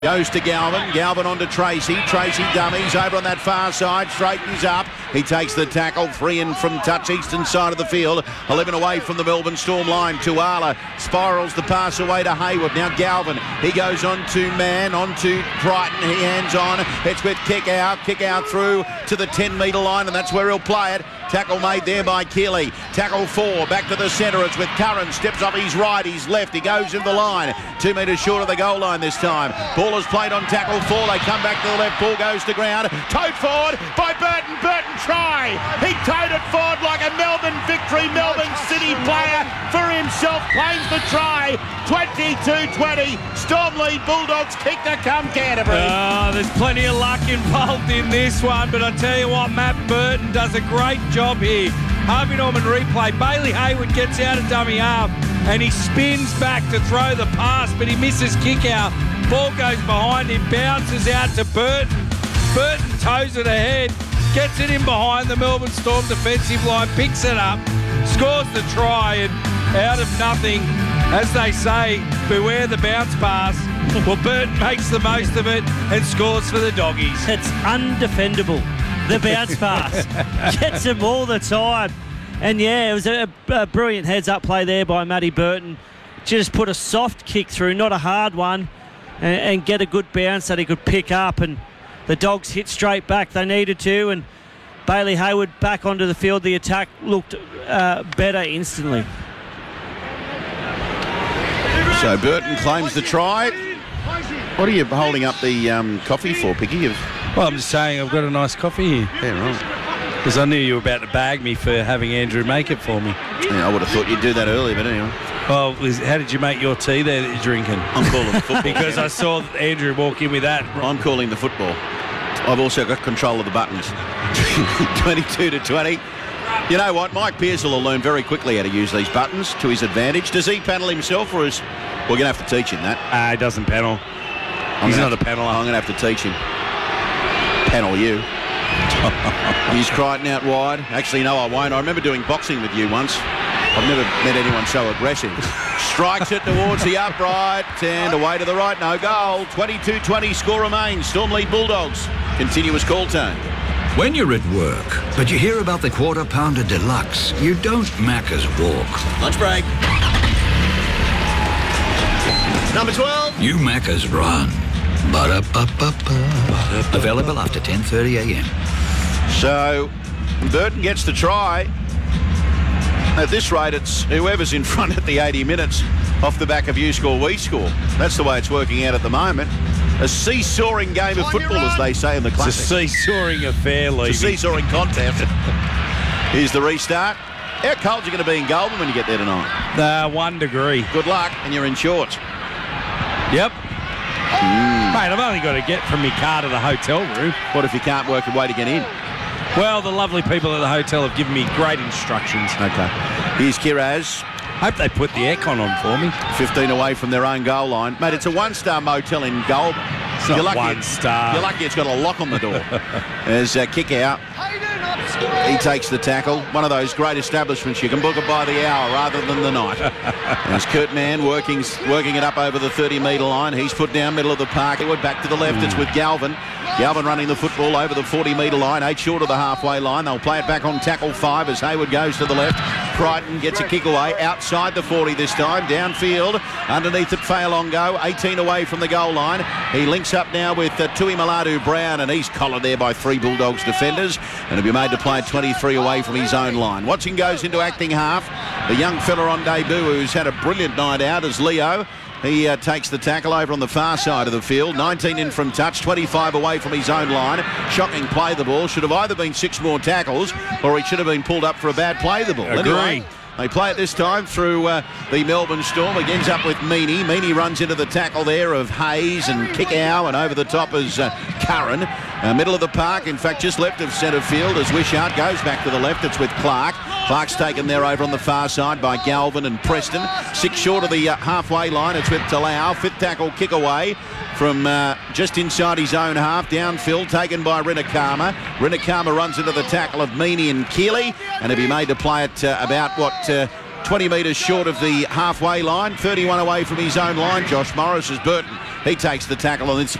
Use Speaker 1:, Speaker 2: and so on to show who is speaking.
Speaker 1: Goes to Galvin. Galvin on to Tracy. Tracy dummies over on that far side. Straightens up. He takes the tackle. 3 in from touch eastern side of the field. 11 away from the Melbourne Storm line. Tuala spirals the pass away to Hayward. Now Galvin. He goes on to Mann. On to Crichton. He hands on. It's with kick out. Kick out through to the 10-metre line, and that's where he'll play it. Tackle made there by Keeley. Tackle 4. Back to the centre. It's with Curran. Steps off his right. He's left. He goes in the line. 2 metres short of the goal line this time. Ball is played on tackle 4. They come back to the left. Ball goes to ground. Towed forward by Burton. Burton try. He towed it forward like a Melbourne victory. Melbourne City player for himself. Claims the try. 22-20. Storm lead Bulldogs kick to come Canterbury.
Speaker 2: There's plenty of luck involved in this one, but I tell you what, Matt Burton does a great job here. Harvey Norman replay. Bailey Hayward gets out of dummy half and he spins back to throw the pass, but he misses kick out. Ball goes behind him, bounces out to Burton. Burton toes it ahead, gets it in behind the Melbourne Storm defensive line, picks it up, scores the try, and out of nothing, as they say, beware the bounce pass. Well, Burton makes the most of it and scores for the Doggies.
Speaker 3: It's undefendable, the bounce pass. Gets them all the time. And, yeah, it was a brilliant heads-up play there by Matty Burton. Just put a soft kick through, not a hard one, and get a good bounce that he could pick up. And the Dogs hit straight back. They needed to, and Bailey Hayward back onto the field. The attack looked better instantly.
Speaker 1: So Burton claims the try. What are you holding up the coffee for, Picky?
Speaker 2: Well, I'm just saying I've got a nice coffee here.
Speaker 1: Yeah, right.
Speaker 2: Because I knew you were about to bag me for having Andrew make it for me.
Speaker 1: Yeah, I would have thought you'd do that earlier, but anyway.
Speaker 2: Well, how did you make your tea there that you're drinking?
Speaker 1: I'm calling the football.
Speaker 2: Because I saw Andrew walk in with that.
Speaker 1: I'm calling the football. I've also got control of the buttons. 22-20. You know what? Mike Pearsall will learn very quickly how to use these buttons to his advantage. Does he panel himself, or is... We're going to have to teach him that.
Speaker 2: He doesn't panel. He's not a paneler.
Speaker 1: I'm going to have to teach him. Panel you. He's Crichton out wide. Actually, no, I won't. I remember doing boxing with you once. I've never met anyone so aggressive. Strikes it towards the upright and away to the right. No goal. 22-20 score remains. Storm lead Bulldogs. Continuous call tone.
Speaker 4: When you're at work, but you hear about the Quarter Pounder Deluxe, you don't Macca's walk.
Speaker 1: Lunch break. Number 12.
Speaker 4: You Macca's run. Ba-da-ba-ba-ba. Available after 10:30 a.m.
Speaker 1: So, Burton gets the try. At this rate, it's whoever's in front at the 80 minutes off the back of you score, we score. That's the way it's working out at the moment. A seesawing game of football, as they say in the classic.
Speaker 2: It's a seesawing affair, Lee.
Speaker 1: It's a seesawing contest. Here's the restart. How cold are you going to be in Goulburn when you get there tonight?
Speaker 2: 1 degree.
Speaker 1: Good luck, and you're in shorts.
Speaker 2: Yep. Mate, I've only got to get from my car to the hotel room.
Speaker 1: What if you can't work your way to get in?
Speaker 2: Well, the lovely people at the hotel have given me great instructions.
Speaker 1: Okay. Here's Kiraz.
Speaker 2: Hope they put the aircon on for me.
Speaker 1: 15 away from their own goal line. Mate, it's a one-star motel in Goulburn.
Speaker 2: It's not one star.
Speaker 1: You're lucky it's got a lock on the door. There's a kick out. He takes the tackle. One of those great establishments. You can book it by the hour rather than the night. There's Kurt Mann working it up over the 30-metre line. He's put down middle of the park. He went back to the left. It's with Galvin. Galvin running the football over the 40-metre line. 8 short of the halfway line. They'll play it back on tackle 5 as Hayward goes to the left. Crichton gets a kick away outside the 40 this time. Downfield. Underneath it, Fayalongo. 18 away from the goal line. He links up now with Tui Maladu Brown, and he's collared there by 3 Bulldogs defenders. And he'll be made to play at 23 away from his own line. Watson goes into acting half. The young fella on debut who's had a brilliant night out is Leo. He takes the tackle over on the far side of the field. 19 in from touch, 25 away from his own line. Shocking play the ball. Should have either been 6 more tackles or he should have been pulled up for a bad play the ball.
Speaker 2: Agree.
Speaker 1: Anyway, they play it this time through the Melbourne Storm. It ends up with Meaney. Meaney runs into the tackle there of Hayes and Kickow, and over the top is Curran. Middle of the park, in fact, just left of centre field as Wishart goes back to the left. It's with Clark. Clark's taken there over on the far side by Galvin and Preston. 6 short of the halfway line. It's with Talau. 5th tackle kick away from just inside his own half. Downfield taken by Rinakama. Rinakama runs into the tackle of Meaney and Keeley, and he'll be made to play it about 20 metres short of the halfway line, 31 away from his own line. Josh Morris is Burton. He takes the tackle and then